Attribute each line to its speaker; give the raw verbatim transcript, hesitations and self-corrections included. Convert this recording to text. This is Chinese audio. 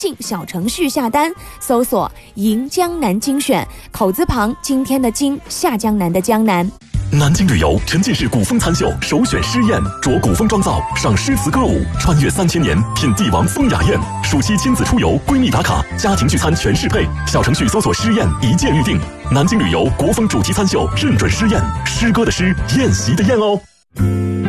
Speaker 1: 进小程序下单，搜索迎江南精选，口字旁今天的今，下江南的江南。
Speaker 2: 南京旅游沉浸式古风餐秀首选诗宴，着古风妆造，赏诗词歌舞，穿越三千年，品帝王风雅宴。暑期亲子出游，闺蜜打卡，家庭聚餐全适配。小程序搜索诗宴，一键预定。南京旅游国风主题餐秀，认准诗宴，诗歌的诗，宴席的宴哦。